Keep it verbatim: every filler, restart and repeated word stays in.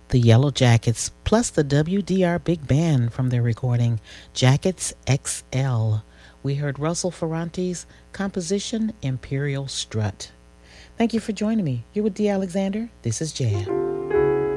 the Yellow Jackets, plus the W D R Big Band from their recording Jackets X L. We heard Russell Ferrante's composition Imperial Strut. Thank you for joining me. You're with Dee Alexander. This is Jam.